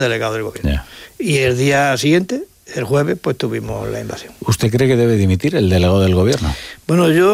delegado del gobierno. Yeah. Y el día siguiente, el jueves, pues tuvimos la invasión. ¿Usted cree que debe dimitir el delegado del gobierno? Bueno, yo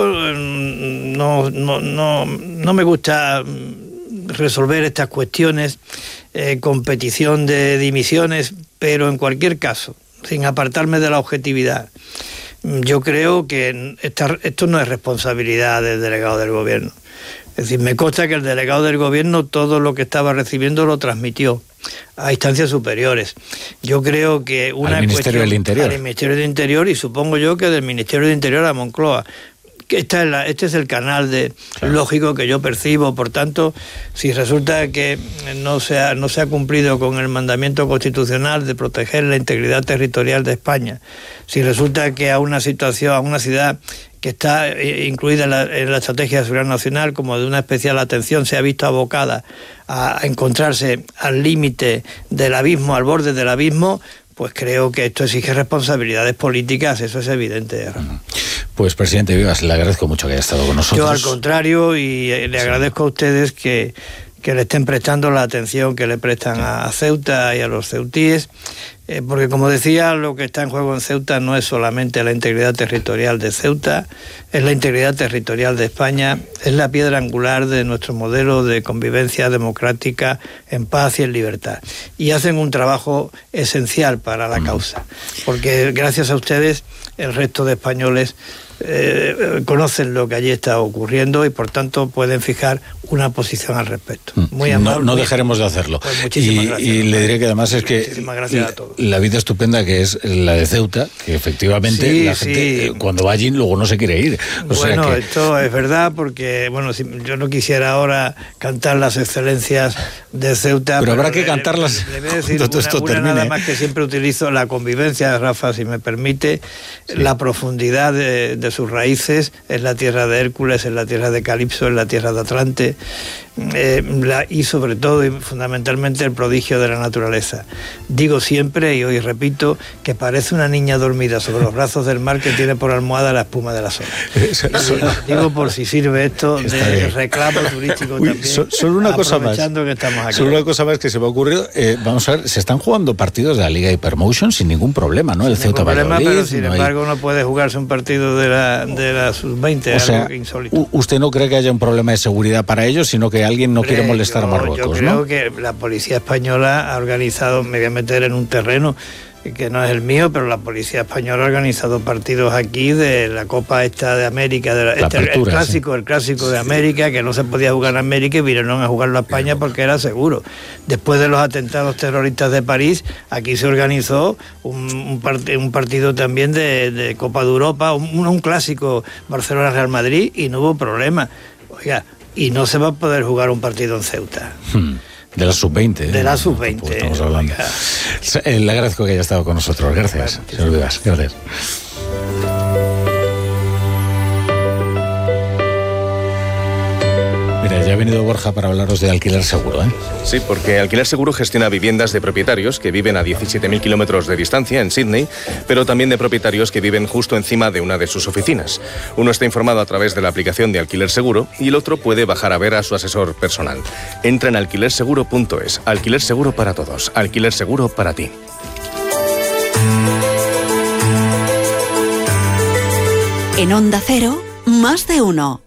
no me gusta resolver estas cuestiones con petición de dimisiones, pero en cualquier caso, sin apartarme de la objetividad, yo creo que esto no es responsabilidad del delegado del gobierno. Es decir, me consta que el delegado del gobierno todo lo que estaba recibiendo lo transmitió a instancias superiores. Yo creo que al Ministerio del Interior. Al Ministerio del Interior, y supongo yo que del Ministerio del Interior a Moncloa. Que este es el canal lógico que yo percibo. Por tanto, si resulta que no se ha cumplido con el mandamiento constitucional de proteger la integridad territorial de España, si resulta que a una ciudad que está incluida en la estrategia de seguridad nacional como de una especial atención se ha visto abocada a encontrarse al límite del abismo, al borde del abismo, pues creo que esto exige responsabilidades políticas, eso es evidente. Pues, presidente Vivas, le agradezco mucho que haya estado con nosotros. Yo al contrario, y le agradezco a ustedes que le estén prestando la atención que le prestan a Ceuta y a los ceutíes, porque como decía, lo que está en juego en Ceuta no es solamente la integridad territorial de Ceuta, es la integridad territorial de España, es la piedra angular de nuestro modelo de convivencia democrática en paz y en libertad. Y hacen un trabajo esencial para la causa, porque gracias a ustedes el resto de españoles conocen lo que allí está ocurriendo y por tanto pueden fijar una posición al respecto. Muy amable. No dejaremos de hacerlo. Pues muchísimas gracias. Y le diré que además es que muchísimas gracias a todos. La vida estupenda que es la de Ceuta, que efectivamente la gente cuando va allí luego no se quiere ir. Esto es verdad porque yo no quisiera ahora cantar las excelencias de Ceuta. Pero habrá que cantarlas cuando todo esto termine. Nada más que siempre utilizo la convivencia, Rafa, si me permite, la profundidad de sus raíces, es la tierra de Hércules, es la tierra de Calipso, es la tierra de Atlante, y sobre todo y fundamentalmente el prodigio de la naturaleza. Digo siempre, y hoy repito, que parece una niña dormida sobre los brazos del mar que tiene por almohada la espuma de las olas. Digo por si sirve esto de reclamo turístico también. Solo una cosa más. Que estamos aquí. Solo una cosa más que se me ha ocurrido. Vamos a ver, se están jugando partidos de la Liga Hypermotion sin ningún problema, ¿no? El Ceuta Valladolid. Pero sin embargo no puede jugarse un partido de la sub-20, o sea, algo insólito. ¿Usted no cree que haya un problema de seguridad para ellos, sino que alguien no quiere molestar a Marruecos? Yo creo que la policía española ha organizado, me voy a meter en un terreno que no es el mío, pero la policía española ha organizado partidos aquí de la Copa esta de América, el clásico de América, que no se podía jugar en América y vinieron a jugarlo a España porque era seguro. Después de los atentados terroristas de París, aquí se organizó un partido también de Copa de Europa, un clásico Barcelona-Real Madrid, y no hubo problema. Oiga, y no se va a poder jugar un partido en Ceuta. De la sub-20. De la sub-20. Pues estamos hablando. Le agradezco que haya estado con nosotros. Gracias, señor Vivas. Gracias. Mira, ya ha venido Borja para hablaros de Alquiler Seguro, ¿eh? Sí, porque Alquiler Seguro gestiona viviendas de propietarios que viven a 17.000 kilómetros de distancia en Sydney, pero también de propietarios que viven justo encima de una de sus oficinas. Uno está informado a través de la aplicación de Alquiler Seguro y el otro puede bajar a ver a su asesor personal. Entra en alquilerseguro.es. Alquiler Seguro para todos. Alquiler Seguro para ti. En Onda Cero, más de uno.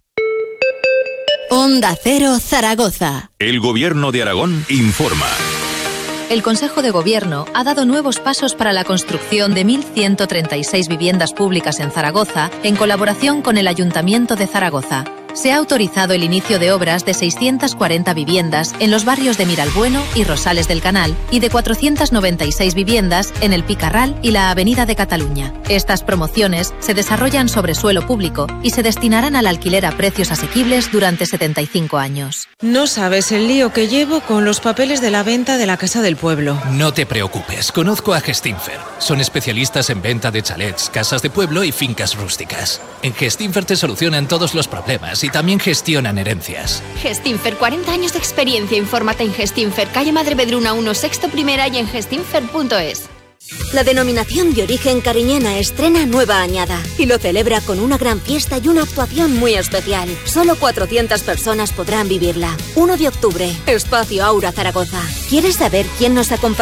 Onda Cero Zaragoza. El Gobierno de Aragón informa. El Consejo de Gobierno ha dado nuevos pasos para la construcción de 1.136 viviendas públicas en Zaragoza en colaboración con el Ayuntamiento de Zaragoza. Se ha autorizado el inicio de obras de 640 viviendas en los barrios de Miralbueno y Rosales del Canal y de 496 viviendas en el Picarral y la Avenida de Cataluña. Estas promociones se desarrollan sobre suelo público y se destinarán al alquiler a precios asequibles durante 75 años. No sabes el lío que llevo con los papeles de la venta de la Casa del Pueblo. No te preocupes, conozco a Gestinfer. Son especialistas en venta de chalets, casas de pueblo y fincas rústicas. En Gestinfer te solucionan todos los problemas y también gestionan herencias. Gestinfer, 40 años de experiencia. Infórmate en Gestinfer, calle Madre Vedruna 1, sexto primera y en gestinfer.es. La denominación de origen Cariñena estrena nueva añada y lo celebra con una gran fiesta y una actuación muy especial. Solo 400 personas podrán vivirla. 1 de octubre, Espacio Aura Zaragoza. ¿Quieres saber quién nos acompaña?